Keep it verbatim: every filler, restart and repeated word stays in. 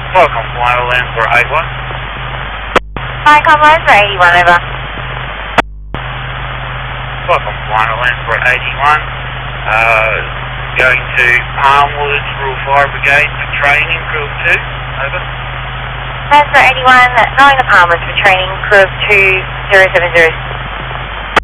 Welcome, Lionel Land for eighty-one. Hi, Comrade for eighty-one, over. Welcome, Lionel Land for eighty-one. Uh, going to Palmwood Rural Fire Brigade for training, crew of two, over. Land for eighty-one, knowing the Palmers for training, crew of two, zero seven zero